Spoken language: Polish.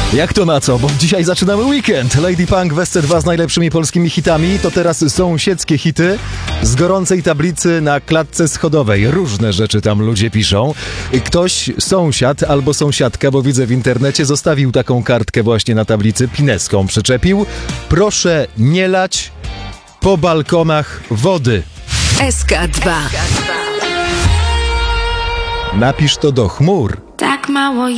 Jak to na co? Bo dzisiaj zaczynamy weekend. Lady Punk w SC2 z najlepszymi polskimi hitami. To teraz sąsiedzkie hity z gorącej tablicy na klatce schodowej. Różne rzeczy tam ludzie piszą. Ktoś, sąsiad albo sąsiadka, bo widzę w internecie, zostawił taką kartkę właśnie na tablicy, pineską przyczepił. Proszę nie lać po balkonach wody. SK2. Napisz to do chmur. Tak mało